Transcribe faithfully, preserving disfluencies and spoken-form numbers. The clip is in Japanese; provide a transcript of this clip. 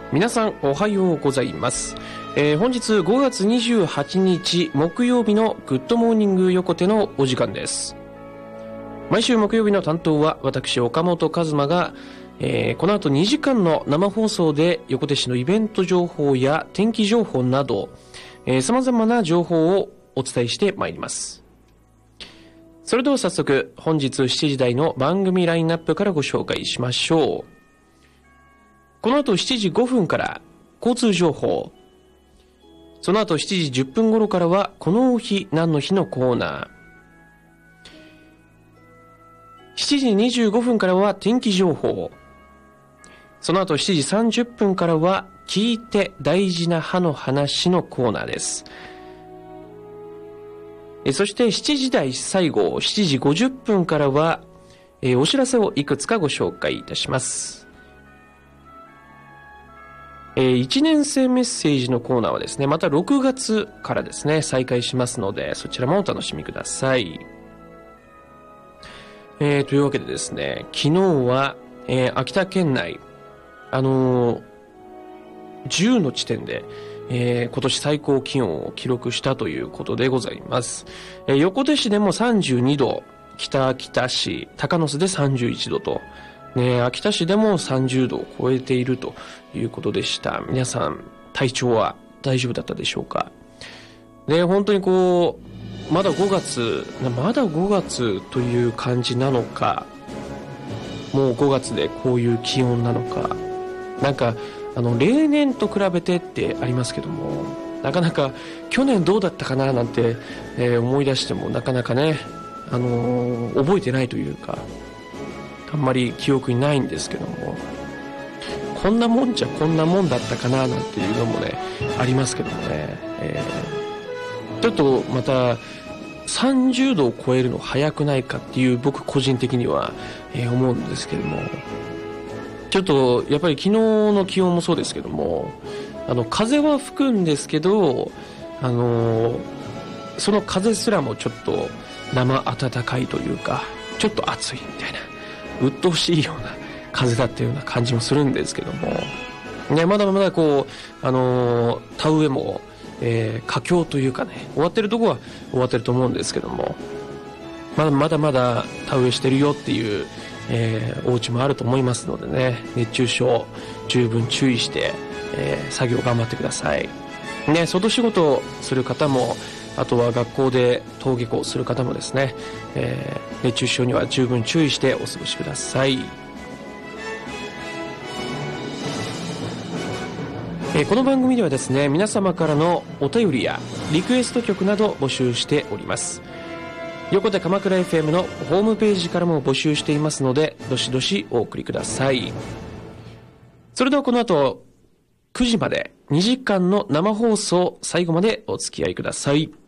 皆さんおはようございます、えー、本日ごがつにじゅうはちにち木曜日のグッドモーニング横手のお時間です。毎週木曜日の担当は私岡本和真が、えー、この後にじかんの生放送で横手市のイベント情報や天気情報など、えー、様々な情報をお伝えしてまいります。それでは早速本日しちじ台の番組ラインナップからご紹介しましょう。この後しちじごふんから交通情報、その後しちじじゅっぷん頃からはこの日何の日のコーナー、しちじにじゅうごふんからは天気情報、その後しちじさんじゅっぷんからは聞いて大事な歯の話のコーナーです。そしてしちじ台最後しちじごじゅっぷんからはお知らせをいくつかご紹介いたします。いちねん生メッセージのコーナーはですね、またろくがつからですね再開しますので、そちらもお楽しみください。えー、というわけでですね、昨日は、えー、秋田県内あのー、じゅうの地点で、えー、今年最高気温を記録したということでございます。えー、横手市でもさんじゅうにど、北秋田市、鷹巣でさんじゅういちどと、ね、秋田市でもさんじゅうどを超えているということでした。皆さん体調は大丈夫だったでしょうか。ね、本当にこうまだごがつまだごがつという感じなのか、もうごがつでこういう気温なのか、なんかあの例年と比べてってありますけども、なかなか去年どうだったかななんて、えー、思い出してもなかなかね、あのー、覚えてないというか、あんまり記憶にないんですけども、こんなもんじゃこんなもんだったかななんていうのもねありますけどもね、えー、ちょっとまたさんじゅうどを超えるの早くないかっていう僕個人的には、えー、思うんですけども、ちょっとやっぱり昨日の気温もそうですけども、あの風は吹くんですけど、あのー、その風すらもちょっと生暖かいというか、ちょっと暑いみたいな、鬱陶しいような風だったような感じもするんですけども、ね、まだまだこう、あのー、田植えも、えー、佳境というかね、終わってるとこは終わってると思うんですけども、まだまだまだ田植えしてるよっていう、えー、お家もあると思いますのでね、熱中症十分注意して、えー、作業頑張ってください。ね、外仕事をする方も、あとは学校で登下校する方もですね、えー、熱中症には十分注意してお過ごしください。えー、この番組ではですね、皆様からのお便りやリクエスト曲など募集しております。横手鎌倉 エフエム のホームページからも募集していますので、どしどしお送りください。それではこの後くじまでにじかんの生放送、最後までお付き合いください。